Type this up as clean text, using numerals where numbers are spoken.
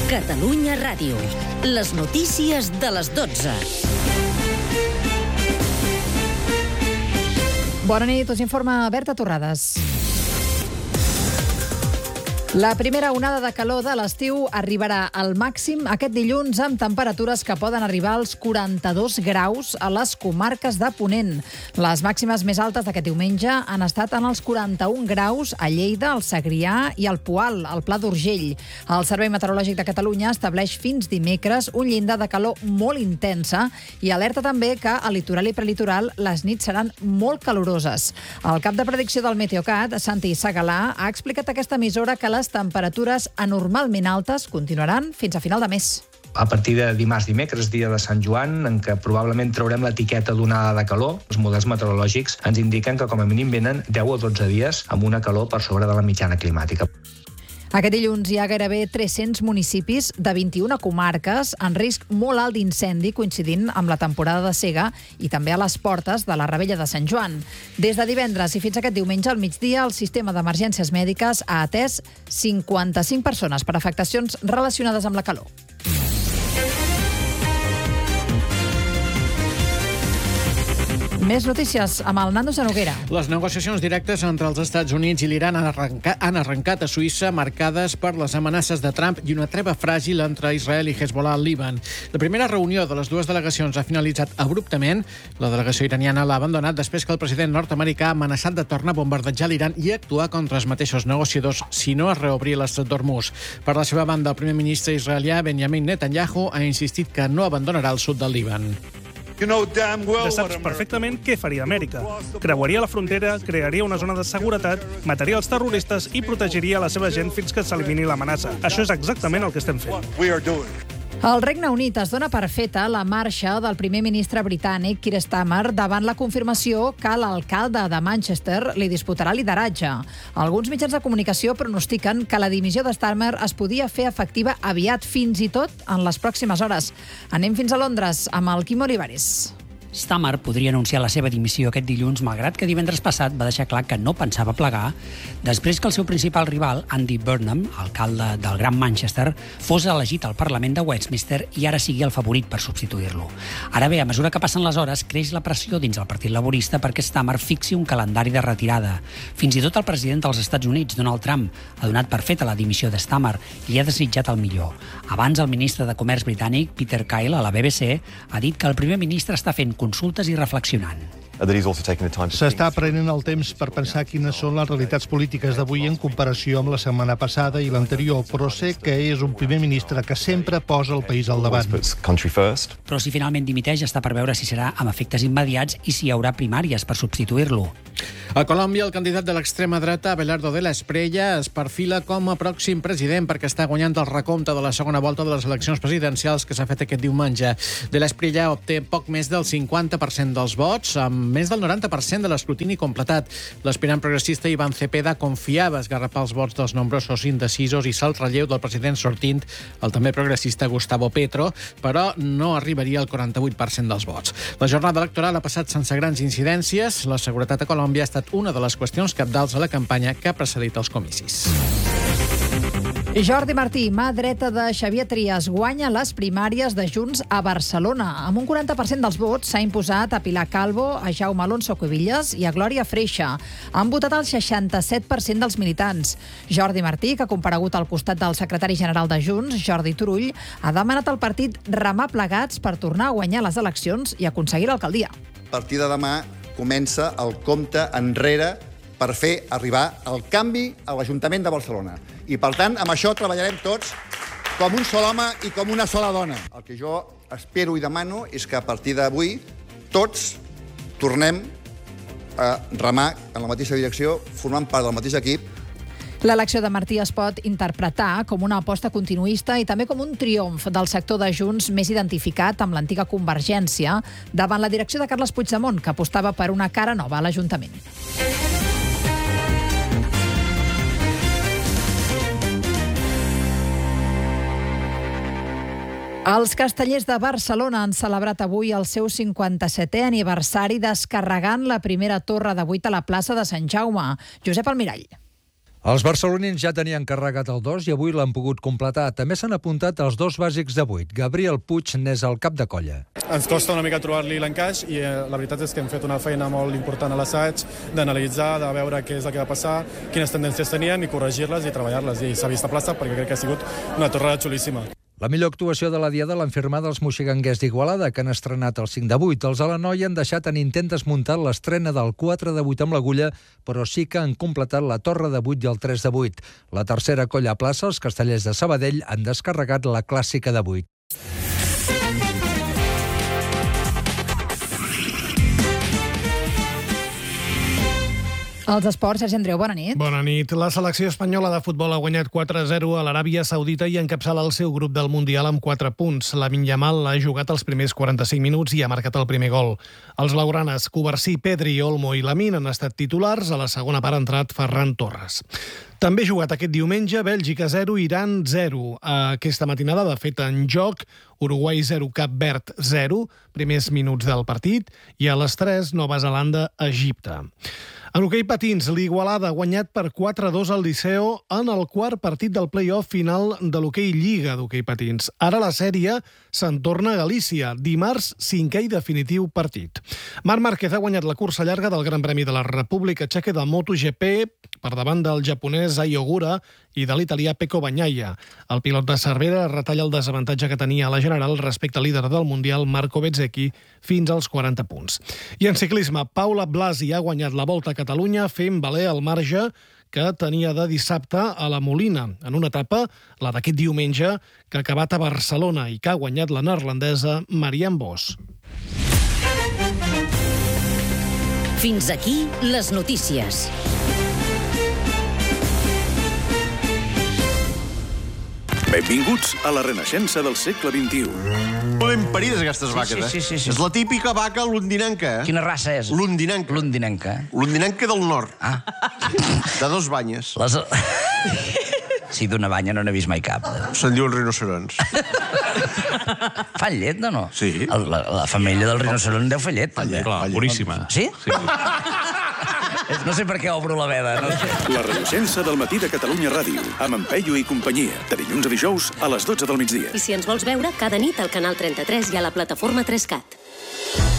Catalunya Ràdio. Les notícies de les 12. Bona nit, us informa Berta Torrades. La primera onada de calor de l'estiu arribarà al màxim aquest dilluns amb temperatures que poden arribar als 42 graus a les comarques de Ponent. Les màximes més altes d'aquest diumenge han estat en els 41 graus a Lleida, al Segrià i al Poal, al Pla d'Urgell. El Servei Meteorològic de Catalunya estableix fins dimecres un llindar de calor molt intensa i alerta també que al litoral i prelitoral les nits seran molt caloroses. El cap de predicció del Meteocat, Santi Segalà, ha explicat a aquesta emissora que les temperatures anormalment altes continuaran fins a final de mes. A partir de dimarts, dimecres, dia de Sant Joan, en què probablement traurem l'etiqueta d'onada de calor, els models meteorològics ens indiquen que com a mínim venen 10 o 12 dies amb una calor per sobre de la mitjana climàtica. Aquest dilluns hi ha gairebé 300 municipis de 21 comarques en risc molt alt d'incendi, coincidint amb la temporada de sega i també a les portes de la Revetlla de Sant Joan. Des de divendres i fins aquest diumenge al migdia, el sistema d'emergències mèdiques ha atès 55 persones per afectacions relacionades amb la calor. Més notícies amb el Nando Sanoguera. Les negociacions directes entre els Estats Units i l'Iran han arrencat a Suïssa, marcades per les amenaces de Trump i una treva fràgil entre Israel i Hezbollah al Líban. La primera reunió de les dues delegacions ha finalitzat abruptament. La delegació iraniana l'ha abandonat després que el president nord-americà ha amenaçat de tornar a bombardejar l'Iran i actuar contra els mateixos negociadors si no es reobria l'estret d'Hormuz. Per la seva banda, el primer ministre israelià Benjamin Netanyahu ha insistit que no abandonarà el sud del Líban. Ja saps perfectament què faria Amèrica. Creuaria la frontera, crearia una zona de seguretat, mataria els terroristes i protegiria la seva gent fins que s'elimini l'amenaça. Això és exactament el que estem fent. El Regne Unit es dona per feta la marxa del primer ministre britànic Keir Starmer davant la confirmació que l'alcalde de Manchester li disputarà lideratge. Alguns mitjans de comunicació pronostiquen que la dimissió de Starmer es podia fer efectiva aviat, fins i tot en les pròximes hores. Anem fins a Londres amb el Quim Olivares. Starmer podria anunciar la seva dimissió aquest dilluns, malgrat que divendres passat va deixar clar que no pensava plegar, després que el seu principal rival, Andy Burnham, alcalde del Gran Manchester, fos elegit al Parlament de Westminster i ara sigui el favorit per substituir-lo. Ara bé, a mesura que passen les hores, creix la pressió dins el Partit Laborista perquè Starmer fixi un calendari de retirada. Fins i tot el president dels Estats Units, Donald Trump, ha donat per feta la dimissió de Starmer i li ha desitjat el millor. Abans, el ministre de Comerç britànic, Peter Kyle, a la BBC, ha dit que el primer ministre està fent consultes i reflexionant. S'està prenent el temps per pensar quines són les realitats polítiques d'avui en comparació amb la setmana passada i l'anterior, però sé que és un primer ministre que sempre posa el país al davant. Però si finalment dimiteix, està per veure si serà amb efectes immediats i si hi haurà primàries per substituir-lo. A Colòmbia, el candidat de l'extrema dreta, Abelardo de la Espriella, es perfila com a pròxim president perquè està guanyant el recompte de la segona volta de les eleccions presidencials que s'ha fet aquest diumenge. De la Espriella obté poc més del 50% dels vots, amb més del 90% de l'escrutini completat. L'aspirant progressista Iván Cepeda confiava esgarrapar els vots dels nombrosos indecisos i se'l relleu del president sortint, el també progressista Gustavo Petro, però no arribaria al 48% dels vots. La jornada electoral ha passat sense grans incidències. La seguretat a Colòmbia ha estat una de les qüestions cabdals a la campanya que ha precedit els comicis. Jordi Martí, mà dreta de Xavier Trias, guanya les primàries de Junts a Barcelona. Amb un 40% dels vots s'ha imposat a Pilar Calvo, a Jaume Alonso Cuevillas i a Glòria Freixa. Han votat el 67% dels militants. Jordi Martí, que ha comparegut al costat del secretari general de Junts, Jordi Turull, ha demanat al partit remar plegats per tornar a guanyar les eleccions i aconseguir l'alcaldia. A partir de demà comença el compte enrere per fer arribar el canvi a l'Ajuntament de Barcelona. I, per tant, amb això treballarem tots com un sol home i com una sola dona. El que jo espero i demano és que a partir d'avui tots tornem a remar en la mateixa direcció, formant part del mateix equip. L'elecció de Martí es pot interpretar com una aposta continuista i també com un triomf del sector de Junts més identificat amb l'antiga Convergència davant la direcció de Carles Puigdemont, que apostava per una cara nova a l'Ajuntament. Els Castellers de Barcelona han celebrat avui el seu 57è aniversari descarregant la primera torre de 8 a la plaça de Sant Jaume. Josep Almirall. Els barcelonins ja tenien carregat el 2 i avui l'han pogut completar. També s'han apuntat els 2 bàsics de 8. Gabriel Puig n'és el cap de colla. Ens costa una mica trobar-li l'encaix i la veritat és que hem fet una feina molt important a l'assaig, d'analitzar, de veure què és el que va passar, quines tendències tenien i corregir-les i treballar-les. I s'ha vist a plaça perquè crec que ha sigut una torrada xulíssima. La millor actuació de la diada l'han firmada els moxiganguers d'Igualada, que han estrenat el 5 de 8. Els Alanoi han deixat en intent desmuntat l'estrena del 4 de 8 amb l'agulla, però sí que han completat la torre de 8 i el 3 de 8. La tercera colla a plaça, els Castellers de Sabadell, han descarregat la clàssica de 8. Els esports, Sergi Andreu, bona nit. Bona nit. La selecció espanyola de futbol ha guanyat 4-0 a l'Aràbia Saudita i encapçala el seu grup del Mundial amb 4 punts. Lamine Yamal ha jugat els primers 45 minuts i ha marcat el primer gol. Els blaugranes, Covarsí, Pedri, Olmo i Lamine han estat titulars. A la segona part ha entrat Ferran Torres. També ha jugat aquest diumenge Bèlgica 0, Iran 0. Aquesta matinada, de fet, en joc, Uruguai 0, Cap Verd 0, primers minuts del partit, i a les 3, Nova Zelanda, Egipte. En hoquei patins, l'Igualada ha guanyat per 4-2 al Liceo en el quart partit del play-off final de l'hoquei Lliga d'hoquei patins. Ara la sèrie se'n torna a Galícia. Dimarts, 5è i definitiu partit. Marc Márquez ha guanyat la cursa llarga del Gran Premi de la República Txeca del MotoGP per davant del japonès Ai Ogura i de l'italià Pecco Bagnaia. El pilot de Cervera retalla el desavantatge que tenia a la general respecte al líder del Mundial, Marco Bezzecchi, fins als 40 punts. I en ciclisme, Paula Blasi ha guanyat la Volta a Catalunya fent valer el marge que tenia de dissabte a la Molina, en una etapa, la d'aquest diumenge, que ha acabat a Barcelona i que ha guanyat la neerlandesa Marianne Vos. Fins aquí les notícies. Benvinguts a la renaixença del segle XXI. Molt ben parides, aquestes vaques, Sí. És la típica vaca londinenca, Quina raça és? Londinenca. Londinenca del nord. Ah. De 2 banyes. Sí, d'una banya no n'he vist mai cap. Se'n diuen rinocerons. Fan llet, no? Sí. La femella del rinoceront deu fer llet, també. Clar, boníssima. Sí? No sé per què obro la veda. No sé. La renaixença del matí de Catalunya Ràdio, amb en Peyu i companyia, de dilluns a dijous a les 12 del migdia. I si ens vols veure, cada nit al canal 33 i a la plataforma 3CAT.